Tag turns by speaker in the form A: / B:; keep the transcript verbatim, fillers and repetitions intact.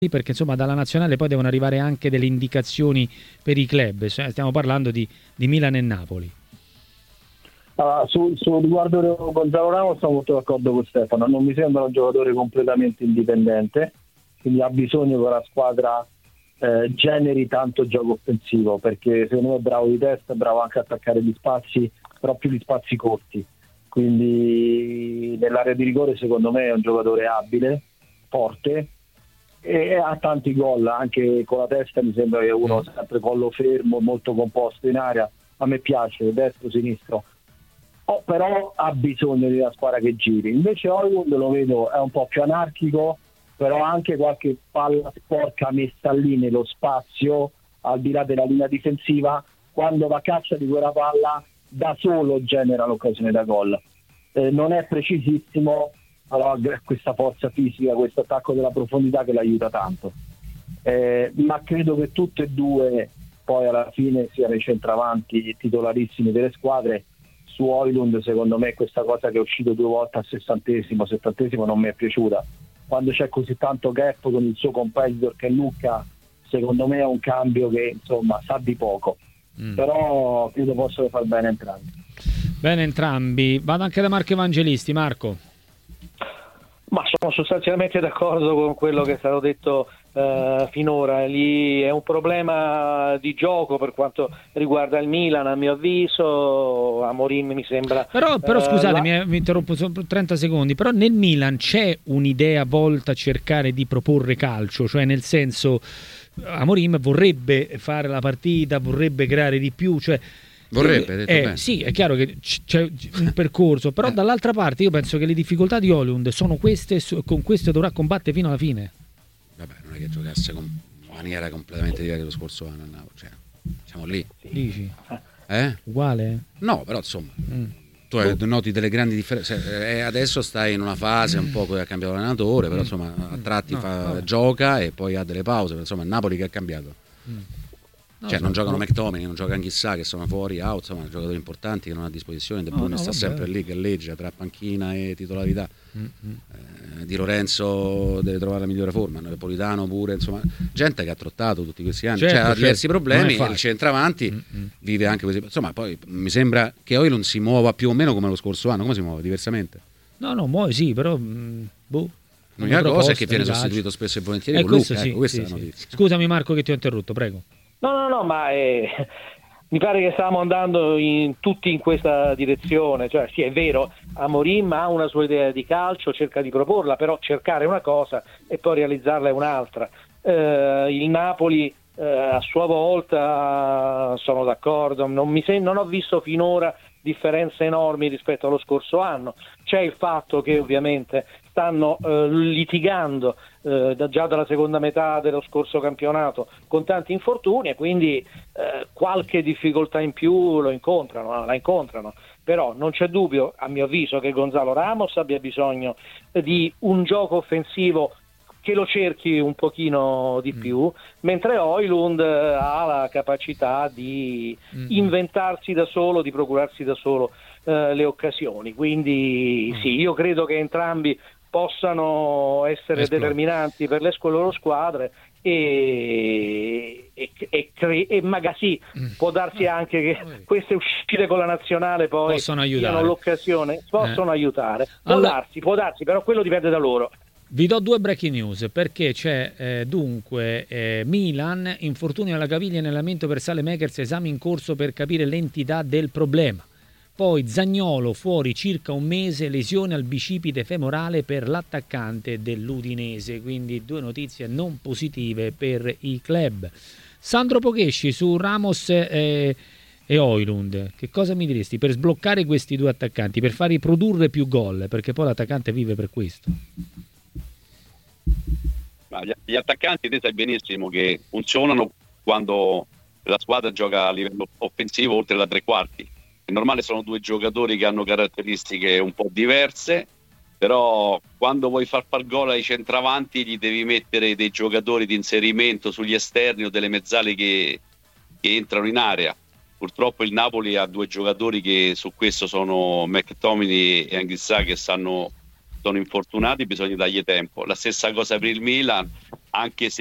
A: perché insomma dalla nazionale poi devono arrivare anche delle indicazioni per i club, cioè, stiamo parlando di, di Milan e Napoli.
B: Allora, su, su riguardo Gonzalo Ramos sono molto d'accordo con Stefano, non mi sembra un giocatore completamente indipendente, quindi ha bisogno che la squadra eh, generi tanto gioco offensivo, perché secondo me è bravo di testa, è bravo anche a attaccare gli spazi, però più gli spazi corti, quindi nell'area di rigore secondo me è un giocatore abile, forte, e ha tanti gol, anche con la testa mi sembra che uno sempre collo fermo, molto composto in area, a me piace, destro, sinistro, oh, però ha bisogno di una squadra che giri. Invece Højlund lo vedo, è un po' più anarchico, però anche qualche palla sporca messa lì nello spazio, al di là della linea difensiva, quando va a caccia di quella palla da solo genera l'occasione da gol. Eh, non è precisissimo, però questa forza fisica, questo attacco della profondità che l'aiuta tanto, eh, ma credo che tutte e due poi alla fine siano i centravanti titolarissimi delle squadre. Su Højlund secondo me questa cosa che è uscito due volte al sessantesimo, settantesimo non mi è piaciuta, quando c'è così tanto gap con il suo competitor che è Lucca, secondo me è un cambio che insomma sa di poco, mm. però credo possono far bene entrambi.
A: Bene entrambi, vado anche da Marco Evangelisti. Marco.
C: Ma sono sostanzialmente d'accordo con quello che è stato detto uh, finora. Lì è un problema di gioco per quanto riguarda il Milan, a mio avviso. Amorim mi sembra.
A: Però, però uh, scusate,
C: la...
A: mi interrompo trenta secondi. Però nel Milan c'è un'idea volta a cercare di proporre calcio, cioè nel senso Amorim vorrebbe fare la partita, vorrebbe creare di più, cioè.
D: Vorrebbe, detto
A: eh,
D: bene.
A: Sì, è chiaro che c'è un percorso, però eh. dall'altra parte io penso che le difficoltà di Højlund sono queste, con questo dovrà combattere fino alla fine.
D: Vabbè, non è che giocasse con una maniera completamente diversa dello scorso anno, cioè, siamo lì.
A: Dici?
D: Eh?
A: Uguale?
D: No, però insomma, mm. tu
A: oh.
D: noti delle grandi differenze. Eh, adesso stai in una fase un po' che ha cambiato l'allenatore, però insomma a tratti no, fa, no. gioca e poi ha delle pause, però, insomma il Napoli che ha cambiato. Mm. No, cioè non giocano McTominay, non giocano chissà che sono fuori, out, insomma giocatori importanti che non ha a disposizione. De Bruyne no, no, sta vabbè. sempre lì che legge tra panchina e titolarità. Mm-hmm. eh, Di Lorenzo deve trovare la migliore forma, Napolitano pure, insomma gente che ha trottato tutti questi anni, certo, cioè certo. ha diversi problemi, il centravanti mm-hmm. vive anche così, insomma poi mi sembra che Højlund si muova più o meno come lo scorso anno. Come si muove? Diversamente?
A: No, no, muove sì, però mh, boh.
D: L'unica cosa è che viene sostituito spesso e volentieri eh, con Luca, sì, ecco, questa sì, è la notizia.
A: Sì. Scusami Marco che ti ho interrotto, prego.
C: No, no, no, ma eh, mi pare che stiamo andando in, tutti in questa direzione, cioè sì è vero, Amorim ha una sua idea di calcio, cerca di proporla, però cercare una cosa e poi realizzarla è un'altra. Eh, il Napoli eh, a sua volta, sono d'accordo, non, mi sem- non ho visto finora differenze enormi rispetto allo scorso anno. C'è il fatto che ovviamente stanno eh, litigando eh, da, già dalla seconda metà dello scorso campionato con tanti infortuni e quindi eh, qualche difficoltà in più lo incontrano, la incontrano, però non c'è dubbio a mio avviso che Gonzalo Ramos abbia bisogno di un gioco offensivo che lo cerchi un pochino di più, mm. mentre Højlund ha la capacità di mm. inventarsi da solo, di procurarsi da solo eh, le occasioni, quindi mm. sì, io credo che entrambi possano essere Esplode. determinanti per le loro squadre e, e, e, cre- e magari sì, mm. può darsi anche che queste uscite con la nazionale poi
A: possono aiutare,
C: siano l'occasione, possono eh. aiutare, può
A: allora...
C: darsi, può darsi, però quello dipende da loro.
A: Vi do due breaking news perché c'è eh, dunque eh, Milan, infortunio alla caviglia e nell'allenamento per Saelemaekers, esame in corso per capire l'entità del problema. Poi Zaniolo fuori circa un mese, lesione al bicipite femorale per l'attaccante dell'Udinese, quindi due notizie non positive per i club. Sandro Pochesci su Ramos eh, e Højlund, che cosa mi diresti per sbloccare questi due attaccanti, per farli produrre più gol, perché poi l'attaccante vive per questo?
E: Gli attaccanti te sai benissimo che funzionano quando la squadra gioca a livello offensivo oltre la tre quarti. È normale, sono due giocatori che hanno caratteristiche un po' diverse, però quando vuoi far far gol ai centravanti gli devi mettere dei giocatori di inserimento sugli esterni o delle mezzali che, che entrano in area. Purtroppo il Napoli ha due giocatori che su questo sono McTominay e Anguissa, che sanno sono infortunati, bisogna dargli tempo. La stessa cosa per il Milan, anche se